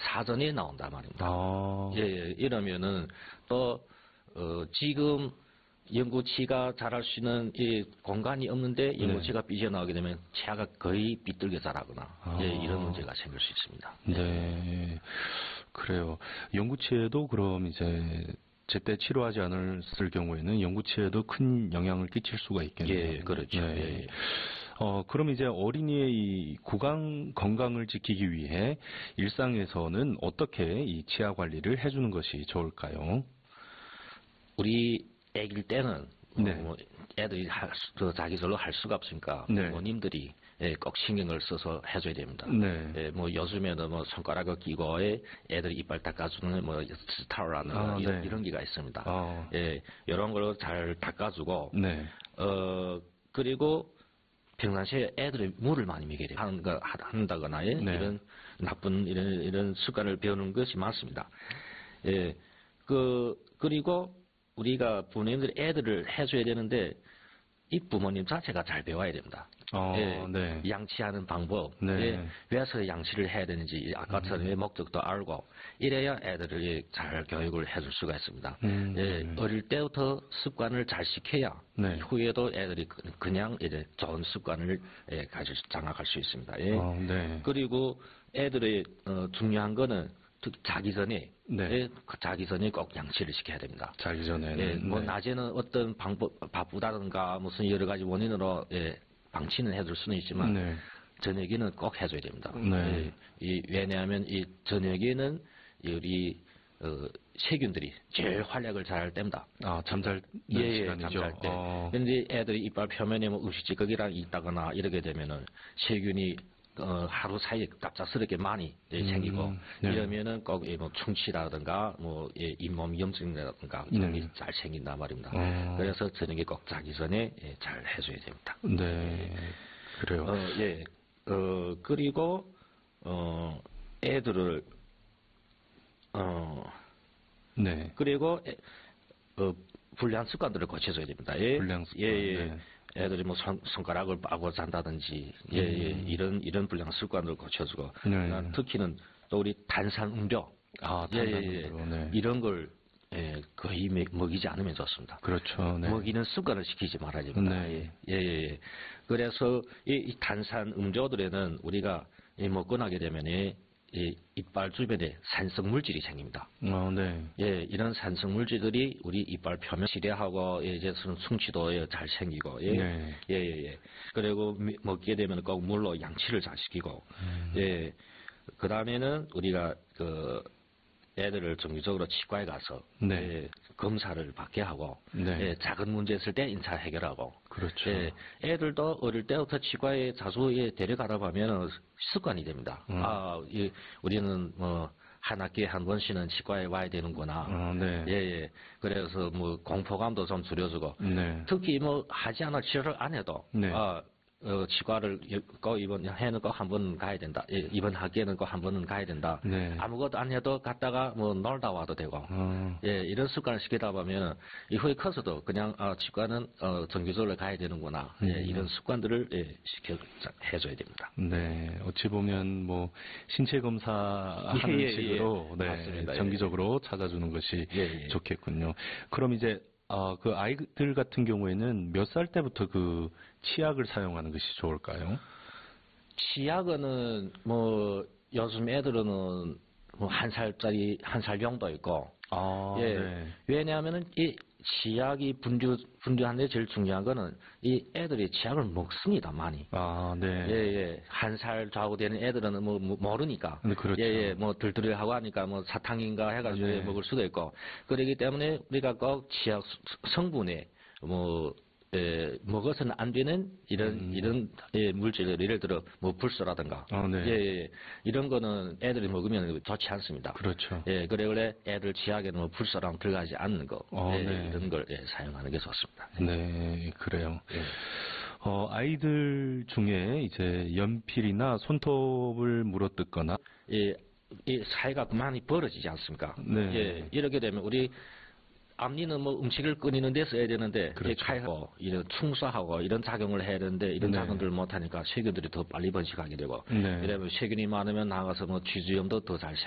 사전에 나온단 말입니다. 아. 예, 예. 이러면은 또 지금 연구치가 자랄 수 있는 이 공간이 없는데 연구치가 삐져나오게 되면 치아가 거의 삐뚤게 자라거나 예, 이런 문제가 생길 수 있습니다. 네. 그래요. 연구치에도 그럼 이제 제때 치료하지 않았을 경우에는 연구치에도 큰 영향을 끼칠 수가 있겠네요. 예, 그렇죠. 네. 예. 그럼 이제 어린이의 이 구강 건강을 지키기 위해 일상에서는 어떻게 이 치아 관리를 해주는 것이 좋을까요? 우리 애기일 때는 네. 뭐 애들이 자기절로 할 수가 없으니까 네. 부모님들이 예, 꼭 신경을 써서 해줘야 됩니다. 네. 예, 뭐 요즘에는 뭐 손가락을 끼고 애들 이빨 닦아주는 뭐 스타라는 네. 이런 기가 있습니다. 예, 이런 걸 잘 닦아주고 네. 그리고 평상시에 애들이 물을 많이 먹여야 돼요. 한다거나 예, 네. 이런 나쁜 이런 습관을 배우는 것이 많습니다. 예, 그리고 우리가 부모님들이 애들을 해줘야 되는데 이 부모님 자체가 잘 배워야 됩니다. 예, 네. 양치하는 방법, 네. 예, 왜서 양치를 해야 되는지 아까처럼 목적도 알고 이래야 애들을 잘 교육을 해줄 수가 있습니다. 예, 어릴 때부터 습관을 잘 시켜야 네. 후에도 애들이 그냥 이제 좋은 습관을 장악할 수 있습니다. 예. 네. 그리고 애들의 중요한 거는 자기 전에 네. 자기 전에 꼭 양치를 시켜야 됩니다. 자기 전에는 예, 뭐 네. 낮에는 어떤 바쁘다든가 무슨 여러 가지 원인으로 방치는 해줄 수는 있지만 네. 저녁에는 꼭 해줘야 됩니다. 네. 왜냐하면 이 저녁에는 우리 세균들이 제일 활약을 잘 할 때입니다. 잠잘 예, 시간이죠. 잠잘 때. 그런데 애들이 이빨 표면에 뭐 음식찌꺼기랑 있다거나 이러게 되면은 세균이 하루 사이에 갑작스럽게 많이 생기고 네. 이러면은 꼭 뭐 충치라든가 뭐 잇몸 염증이라든가 이런 게 잘 생긴단 말입니다. 그래서 저녁에 꼭 자기 전에 잘 해줘야 됩니다. 네, 그래요. 예. 그리고 애들을 네. 그리고 불량 습관들을 고쳐줘야 됩니다. 불량 습관. 네. 애들이 뭐 손가락을 빠고 잔다든지 이런 불량 습관을 고쳐주고 특히는 또 우리 탄산 음료 네. 이런 걸 거의 먹이지 않으면 좋습니다. 그렇죠. 네. 먹이는 습관을 시키지 말아야 됩니다. 네. 그래서 이 탄산 음료들에는 우리가 먹고 나게 되면 이 이빨 주변에 산성 물질이 생깁니다. 네. 예, 이런 산성 물질들이 우리 이빨 표면 시려하고 이제서는 충치도 잘 생기고 예. 그리고 먹게 되면 꼭 물로 양치를 잘 시키고 예. 그다음에는 우리가 애들을 정기적으로 치과에 가서 검사를 받게 하고 작은 문제 있을 때 인차 해결하고 그렇죠. 애들도 어릴 때부터 치과에 자주 데려가다 보면 습관이 됩니다. 우리는 뭐 한 학기에 한 번씩은 치과에 와야 되는구나. 예. 그래서 뭐 공포감도 좀 줄여주고 특히 뭐 하지 않을 치료를 안 해도 치과를 꼭 이번 해는 꼭 한 번 가야 된다. 이번 학기에는 꼭 한 번은 가야 된다. 아무것도 안 해도 갔다가 뭐 놀다 와도 되고. 이런 습관을 시키다 보면 이후에 커서도 그냥 치과는 정기적으로 가야 되는구나. 이런 습관들을 해줘야 됩니다. 네, 어찌 보면 뭐 신체 검사하는 식으로 맞습니다. 정기적으로 찾아주는 것이 좋겠군요. 그럼 이제 그 아이들 같은 경우에는 몇 살 때부터 그 치약을 사용하는 것이 좋을까요? 치약은 뭐 요즘 애들은 뭐 한 살용도 있고. 왜냐하면은 이 치약이 분류하는데 제일 중요한 거는 이 애들이 치약을 먹습니다, 많이. 한 살 좌우 되는 애들은 뭐 모르니까. 그렇죠. 뭐 들들하고 하니까 뭐 사탕인가 해가지고 먹을 수도 있고. 그렇기 때문에 우리가 꼭 치약 성분에 먹어서는 안 되는 이런 물질들, 예를 들어 뭐 불소라든가 이런 거는 애들이 먹으면 좋지 않습니다. 그렇죠. 그래 애들 치약에는 뭐 불소랑 들어가지 않는 거 이런 걸 사용하는 게 좋습니다. 네, 그래요. 아이들 중에 이제 연필이나 손톱을 물어뜯거나 이 사이가 많이 벌어지지 않습니까? 이렇게 되면 우리 앞니는 뭐 음식을 끓이는 데 써야 되는데 칼하고 이런 충수하고 이런 작용을 해야 되는데 이런 작용들을 못하니까 세균들이 더 빨리 번식하게 되고 이러면 세균이 많으면 나가서 뭐 쥐주염도 더 잘